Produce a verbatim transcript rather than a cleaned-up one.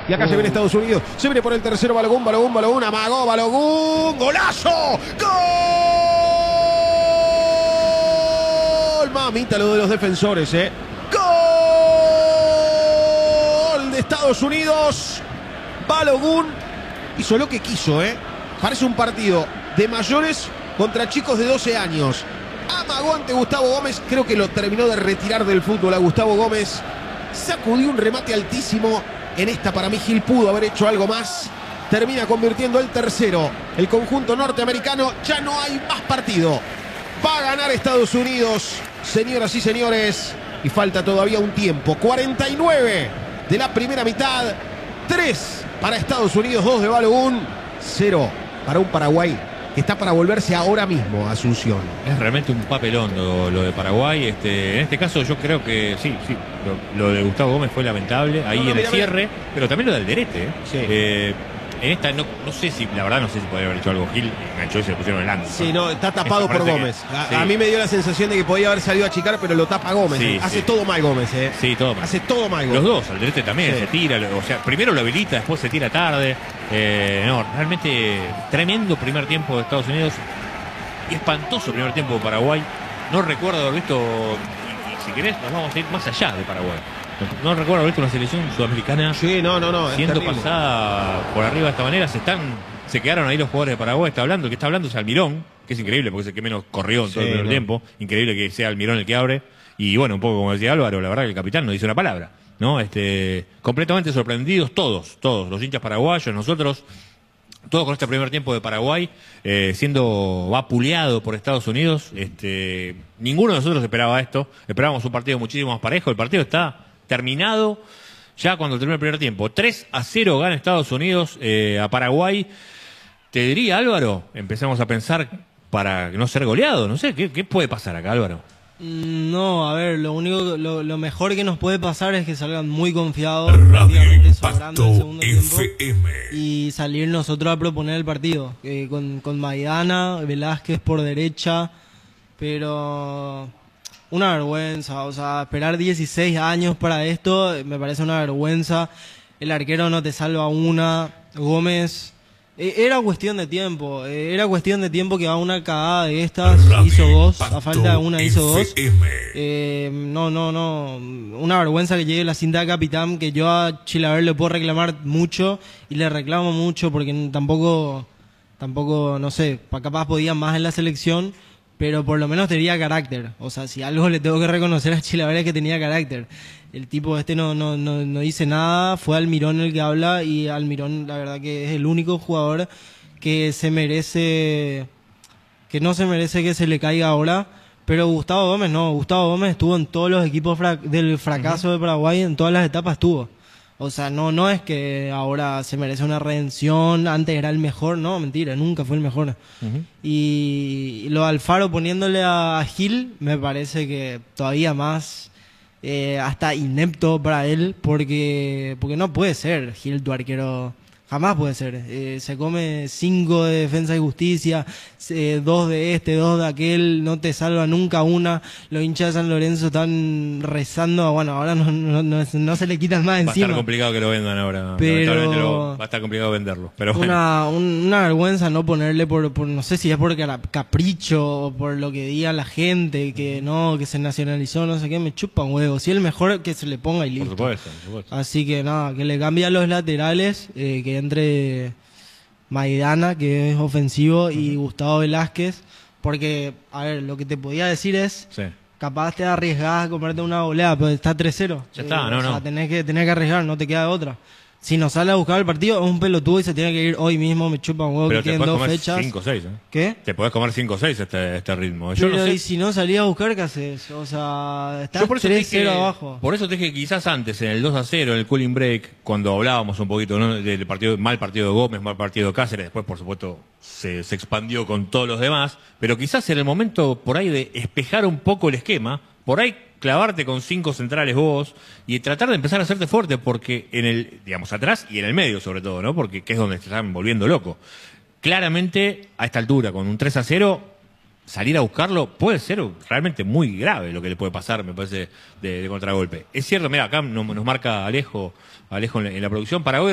Y acá uh. se viene Estados Unidos. Se viene por el tercero Balogun, Balogun, Balogun. Amagó Balogun. ¡Golazo! ¡Gol! Mamita lo de los defensores, ¿eh? ¡Gol de Estados Unidos! Balogun hizo lo que quiso, ¿eh? Parece un partido de mayores contra chicos de doce años. Amagó ante Gustavo Gómez. Creo que lo terminó de retirar del fútbol a Gustavo Gómez. Sacudió un remate altísimo. En esta, para mí, Gil pudo haber hecho algo más. Termina convirtiendo el tercero. El conjunto norteamericano. Ya no hay más partido. Va a ganar Estados Unidos, señoras y señores. Y falta todavía un tiempo. cuarenta y nueve de la primera mitad. tres para Estados Unidos, dos de Balogun. cero para un Paraguay que está para volverse ahora mismo a Asunción. Es realmente un papelón lo, lo de Paraguay. Este, en este caso yo creo que sí, sí. Lo, lo de Gustavo Gómez fue lamentable. Ahí no, no, en mira, el cierre, mira. Pero también lo del Alderete. ¿eh? Sí. Eh, en esta no, no sé si, la verdad no sé si podría haber hecho algo Gil, enganchó y se lo pusieron en el ángulo. Sí, no, está tapado por Gómez. Que, a, sí. a mí me dio la sensación de que podía haber salido a achicar, pero lo tapa Gómez. Sí, ¿eh? Hace sí. todo mal Gómez, ¿eh? Sí, todo mal. Hace todo mal Gómez. Los dos, Alderete también, sí. se tira, o sea, primero lo habilita, después se tira tarde. Eh, no, realmente tremendo primer tiempo de Estados Unidos. Y espantoso primer tiempo de Paraguay. No recuerdo haber visto, y, y si querés, nos vamos a ir más allá de Paraguay. No, no recuerdo haber visto una selección sudamericana sí, no, no, no, siendo pasada por arriba de esta manera. Se están, se quedaron ahí los jugadores de Paraguay. Está hablando, el que está hablando es Almirón, que es increíble porque es el que menos corrió en todo sí, el primer no. tiempo. Increíble que sea Almirón el que abre. Y bueno, un poco como decía Álvaro, la verdad que el capitán no dice una palabra, ¿no? Este, completamente sorprendidos todos, todos, los hinchas paraguayos, nosotros, todos con este primer tiempo de Paraguay, eh, siendo vapuleado por Estados Unidos. Este, ninguno de nosotros esperaba esto. Esperábamos un partido muchísimo más parejo. El partido está terminado ya cuando termina el primer tiempo. tres a cero gana Estados Unidos eh, a Paraguay. Te diría, Álvaro, empecemos a pensar para no ser goleado. No sé, ¿qué, qué puede pasar acá, Álvaro? No, a ver, lo único, lo, lo mejor que nos puede pasar es que salgan muy confiados, sobrando el segundo tiempo y salir nosotros a proponer el partido eh, con, con Maidana, Velázquez por derecha, pero una vergüenza, o sea, esperar dieciséis años para esto me parece una vergüenza. El arquero no te salva una, Gómez. Era cuestión de tiempo, era cuestión de tiempo que va una cagada de estas, hizo dos, a falta de una hizo dos. Eh, no, no, no, una vergüenza que llegue la cinta de capitán, que yo a Chilaver le puedo reclamar mucho y le reclamo mucho porque tampoco, tampoco, no sé, capaz podía más en la selección, pero por lo menos tenía carácter. O sea, si algo le tengo que reconocer a Chilaver es que tenía carácter. El tipo este no, no, no, no dice nada, fue Almirón el que habla y Almirón la verdad que es el único jugador que se merece, que no se merece que se le caiga ahora, pero Gustavo Gómez no, Gustavo Gómez estuvo en todos los equipos fra del fracaso uh-huh. de Paraguay, en todas las etapas estuvo. O sea, no, no es que ahora se merece una redención, antes era el mejor, no, mentira, nunca fue el mejor. Uh-huh. Y lo de Alfaro poniéndole a Gil me parece que todavía más... Eh, hasta inepto para él, porque porque no puede ser Gil tu arquero, jamás puede ser. Eh, se come cinco de Defensa y Justicia, eh, dos de este, dos de aquel, no te salva nunca una. Los hinchas de San Lorenzo están rezando, bueno, ahora no, no, no, no se le quitan más encima. Va a estar complicado que lo vendan ahora, pero lo, va a estar complicado venderlo. Pero bueno. Una, un, una vergüenza no ponerle por, por, no sé si es por capricho o por lo que diga la gente, que no, que se nacionalizó, no sé qué, me chupa un huevo. Si es el mejor que se le ponga y listo. Por supuesto, por supuesto. Así que nada, que le cambie a los laterales, eh, que entre Maidana, que es ofensivo, uh-huh. y Gustavo Velázquez, porque, a ver, lo que te podía decir es, sí. capaz te arriesgás a comerte una goleada, pero está tres cero. Ya está, eh, no, o no. sea, tenés que, tenés que arriesgar, no te queda otra. Si nos sale a buscar el partido, es un pelotudo y se tiene que ir hoy mismo, me chupa un huevo pero que queden dos fechas. cinco o seis, ¿eh? ¿Qué? Te podés comer cinco o seis este, este ritmo. Yo pero no sé. y si no salía a buscar, ¿qué haces? O sea, estás tres cero abajo. Por eso te dije que quizás antes, en el dos a cero, en el cooling break, cuando hablábamos un poquito, ¿no?, del partido, mal partido de Gómez, mal partido de Cáceres, después por supuesto se, se expandió con todos los demás, pero quizás era el momento por ahí de espejar un poco el esquema, por ahí clavarte con cinco centrales vos y tratar de empezar a hacerte fuerte, porque en el, digamos, atrás y en el medio sobre todo, ¿no? Porque que es donde te están volviendo loco. Claramente, a esta altura, con un tres a cero, salir a buscarlo puede ser realmente muy grave lo que le puede pasar, me parece, de, de contragolpe. Es cierto, mira, acá nos, nos marca Alejo, Alejo en la, en la producción, Paraguay